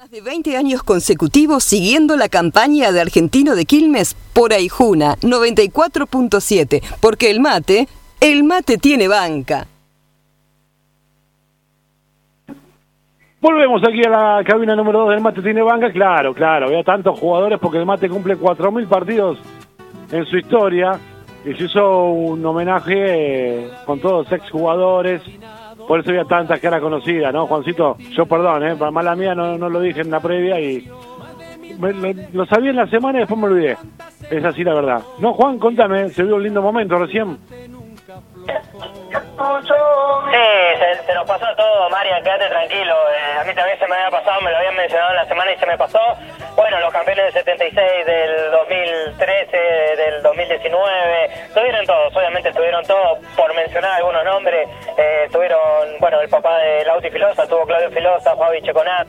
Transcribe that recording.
Más de 20 años consecutivos siguiendo la campaña de Argentino de Quilmes por Aijuna 94.7, porque el mate tiene banca. Volvemos aquí a la cabina número 2 del Mate Tiene Banca. Claro, había tantos jugadores porque el Mate cumple 4.000 partidos en su historia y se hizo un homenaje con todos exjugadores. Por eso había tantas caras conocidas, ¿no, Juancito? Yo perdón, mala mía, no lo dije en la previa y lo sabía en la semana y después me olvidé. Es así la verdad. No, Juan, contame, se vio un lindo momento recién. Sí, se nos pasó todo, Marian, quédate tranquilo. A mí también se me había pasado, me lo habían mencionado en la semana y se me pasó. Bueno, los campeones del 76, del 2013, del 2019, estuvieron todos, obviamente estuvieron todos, por mencionar algunos nombres. Estuvieron, bueno, el papá de Lauti Filosa, estuvo Claudio Filosa, Fabi Checonat.